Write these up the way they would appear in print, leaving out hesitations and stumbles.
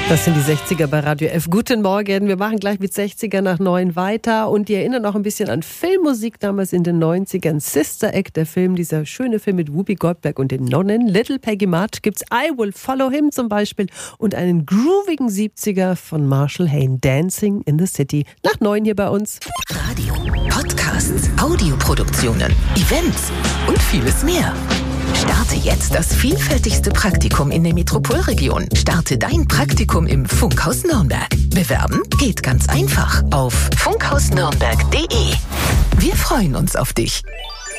Das sind die 60er bei Radio F. Guten Morgen, wir machen gleich mit 60er nach 9 weiter und die erinnern auch ein bisschen an Filmmusik damals in den 90ern. Sister Act, der Film, dieser schöne Film mit Whoopi Goldberg und den Nonnen. Little Peggy March gibt's I Will Follow Him zum Beispiel und einen groovigen 70er von Marshall Hayne, Dancing in the City. Nach 9 hier bei uns. Radio, Podcasts, Audioproduktionen, Events und vieles mehr. Starte jetzt das vielfältigste Praktikum in der Metropolregion. Starte dein Praktikum im Funkhaus Nürnberg. Bewerben geht ganz einfach auf funkhausnürnberg.de. Wir freuen uns auf dich.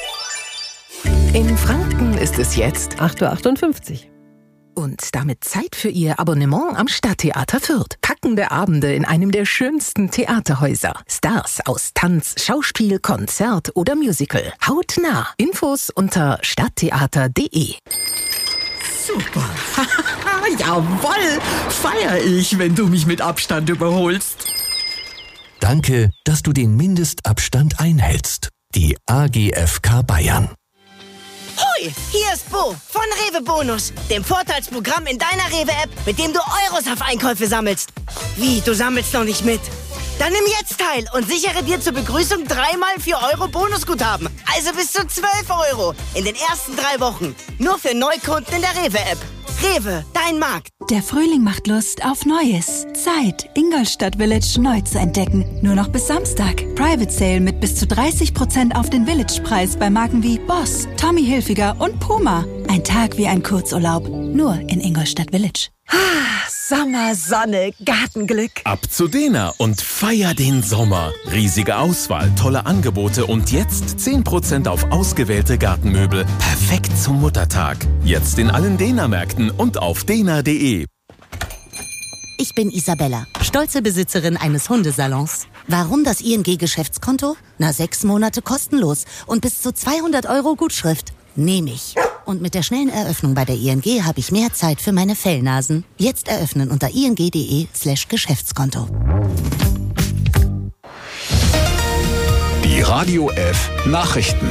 In Franken ist es jetzt 8.58 Uhr. Und damit Zeit für Ihr Abonnement am Stadttheater Fürth. Packende Abende in einem der schönsten Theaterhäuser. Stars aus Tanz, Schauspiel, Konzert oder Musical. Hautnah. Infos unter stadttheater.de. Super. Jawoll. Feier ich, wenn du mich mit Abstand überholst. Danke, dass du den Mindestabstand einhältst. Die AGFK Bayern. Hoi, hier ist Bo von Rewe Bonus, dem Vorteilsprogramm in deiner Rewe-App, mit dem du Euros auf Einkäufe sammelst. Wie, du sammelst noch nicht mit? Dann nimm jetzt teil und sichere dir zur Begrüßung 3x 4 Euro Bonusguthaben. Also bis zu 12 Euro in den ersten 3 Wochen. Nur für Neukunden in der Rewe-App. Rewe, dein Markt. Der Frühling macht Lust auf Neues. Zeit, Ingolstadt Village neu zu entdecken. Nur noch bis Samstag. Private Sale mit bis zu 30% auf den Village-Preis bei Marken wie Boss, Tommy Hilfiger und Puma. Ein Tag wie ein Kurzurlaub. Nur in Ingolstadt Village. Sommer, Sonne, Gartenglück. Ab zu Dena und feier den Sommer. Riesige Auswahl, tolle Angebote und jetzt 10% auf ausgewählte Gartenmöbel. Perfekt zum Muttertag. Jetzt in allen Dena-Märkten und auf dena.de. Ich bin Isabella, stolze Besitzerin eines Hundesalons. Warum das ING-Geschäftskonto? 6 Monate kostenlos und bis zu 200 Euro Gutschrift. Nehme ich. Und mit der schnellen Eröffnung bei der ING habe ich mehr Zeit für meine Fellnasen. Jetzt eröffnen unter ing.de/Geschäftskonto. Die Radio F Nachrichten.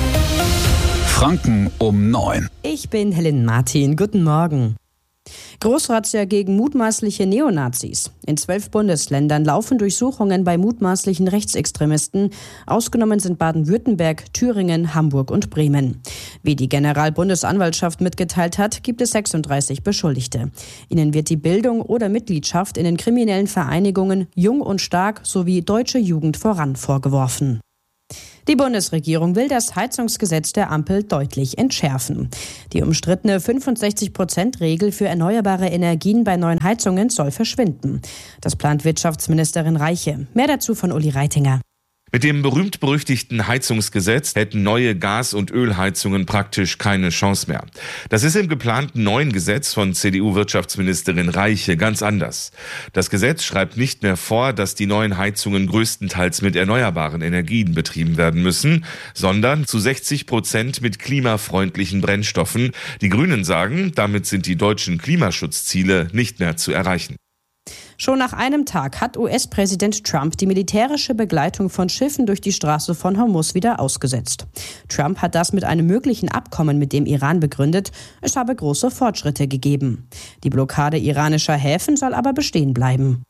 Franken um 9. Ich bin Helen Martin. Guten Morgen. Großrazzia gegen mutmaßliche Neonazis. In 12 Bundesländern laufen Durchsuchungen bei mutmaßlichen Rechtsextremisten. Ausgenommen sind Baden-Württemberg, Thüringen, Hamburg und Bremen. Wie die Generalbundesanwaltschaft mitgeteilt hat, gibt es 36 Beschuldigte. Ihnen wird die Bildung oder Mitgliedschaft in den kriminellen Vereinigungen Jung und Stark sowie Deutsche Jugend voran vorgeworfen. Die Bundesregierung will das Heizungsgesetz der Ampel deutlich entschärfen. Die umstrittene 65%-Regel für erneuerbare Energien bei neuen Heizungen soll verschwinden. Das plant Wirtschaftsministerin Reiche. Mehr dazu von Uli Reitinger. Mit dem berühmt-berüchtigten Heizungsgesetz hätten neue Gas- und Ölheizungen praktisch keine Chance mehr. Das ist im geplanten neuen Gesetz von CDU-Wirtschaftsministerin Reiche ganz anders. Das Gesetz schreibt nicht mehr vor, dass die neuen Heizungen größtenteils mit erneuerbaren Energien betrieben werden müssen, sondern zu 60% mit klimafreundlichen Brennstoffen. Die Grünen sagen, damit sind die deutschen Klimaschutzziele nicht mehr zu erreichen. Schon nach einem Tag hat US-Präsident Trump die militärische Begleitung von Schiffen durch die Straße von Hormuz wieder ausgesetzt. Trump hat das mit einem möglichen Abkommen mit dem Iran begründet. Es habe große Fortschritte gegeben. Die Blockade iranischer Häfen soll aber bestehen bleiben.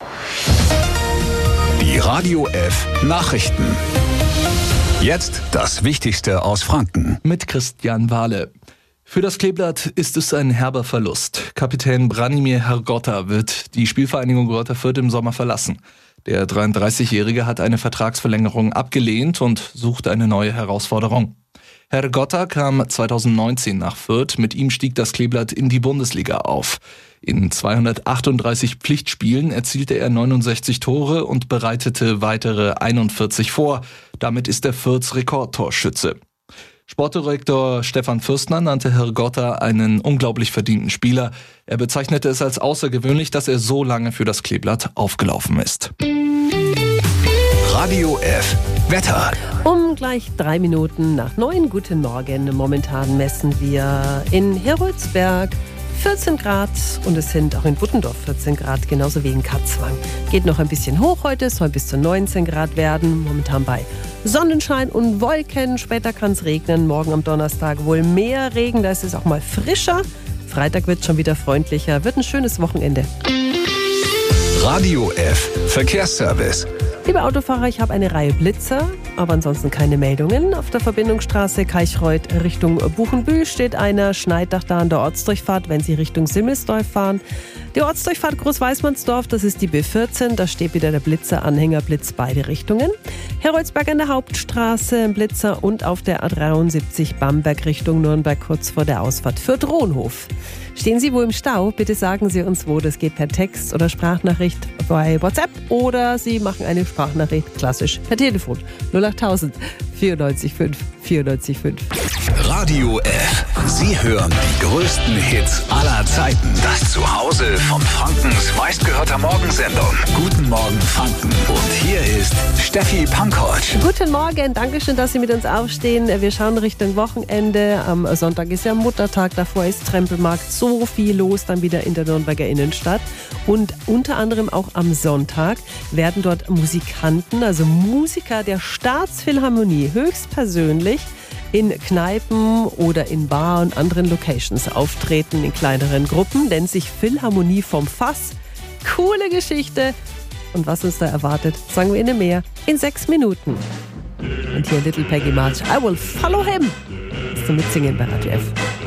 Die Radio F Nachrichten. Jetzt das Wichtigste aus Franken. Mit Christian Wahle. Für das Kleeblatt ist es ein herber Verlust. Kapitän Branimir Hrgota wird die Spielvereinigung Greuther Fürth im Sommer verlassen. Der 33-Jährige hat eine Vertragsverlängerung abgelehnt und sucht eine neue Herausforderung. Hrgota kam 2019 nach Fürth. Mit ihm stieg das Kleeblatt in die Bundesliga auf. In 238 Pflichtspielen erzielte er 69 Tore und bereitete weitere 41 vor. Damit ist er Fürths Rekordtorschütze. Sportdirektor Stefan Fürstner nannte Hrgota einen unglaublich verdienten Spieler. Er bezeichnete es als außergewöhnlich, dass er so lange für das Kleeblatt aufgelaufen ist. Radio F Wetter. Um gleich 3 Minuten nach 9. Guten Morgen. Momentan messen wir in Heroldsberg 14 Grad und es sind auch in Buttendorf 14 Grad, genauso wie in Katzwang. Geht noch ein bisschen hoch heute, soll bis zu 19 Grad werden, momentan bei Sonnenschein und Wolken. Später kann es regnen, morgen am Donnerstag wohl mehr Regen, da ist es auch mal frischer. Freitag wird schon wieder freundlicher, wird ein schönes Wochenende. Radio F Verkehrsservice. Liebe Autofahrer, ich habe eine Reihe Blitzer, aber ansonsten keine Meldungen. Auf der Verbindungsstraße Kaichreuth Richtung Buchenbühl steht einer, Schneidach da an der Ortsdurchfahrt, wenn Sie Richtung Simmelsdorf fahren. Die Ortsdurchfahrt Großweißmannsdorf, das ist die B14, da steht wieder der Blitzer, Anhängerblitz, beide Richtungen. Heroldsberg an der Hauptstraße ein Blitzer und auf der A73 Bamberg Richtung Nürnberg kurz vor der Ausfahrt für Dronhof. Stehen Sie wo im Stau? Bitte sagen Sie uns wo. Das geht per Text oder Sprachnachricht bei WhatsApp oder Sie machen eine Sprachnachricht klassisch per Telefon. 08000 94.5 94.5. Radio F. Sie hören die größten Hits aller Zeiten. Das Zuhause von Frankens meistgehörter Morgensendung. Guten Morgen Franken. Und hier ist Steffi Pankovic. Guten Morgen, Dankeschön, dass Sie mit uns aufstehen. Wir schauen Richtung Wochenende. Am Sonntag ist ja Muttertag, davor ist Trempelmarkt. So viel los dann wieder in der Nürnberger Innenstadt. Und unter anderem auch am Sonntag werden dort Musikanten, also Musiker der Staatsphilharmonie, höchstpersönlich in Kneipen oder in Bar und anderen Locations auftreten in kleineren Gruppen, nennt sich Philharmonie vom Fass. Coole Geschichte. Und was uns da erwartet, sagen wir Ihnen mehr in 6 Minuten. Und hier Little Peggy March, I will follow him. Ist zum Mitsingen bei Radio F.